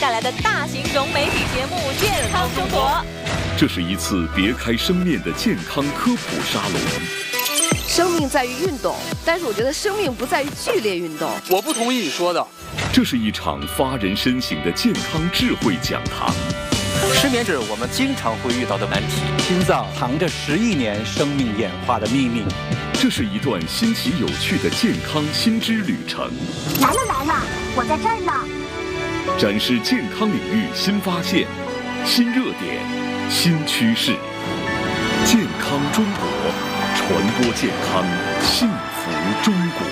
带来的大型融媒体节目《健康生活》。 这是一次别开生面的健康科普沙龙。 生命在于运动，但是我觉得生命不在于剧烈运动。 我不同意你说的。 这是一场发人深省的健康智慧讲堂。 失眠是我们经常会遇到的难题。 心脏藏着10亿年生命演化的秘密。 这是一段新奇有趣的健康新知旅程。 来了，我在这儿呢。 展示健康领域新发现、新热点、新趋势。健康中国，传播健康，幸福中国。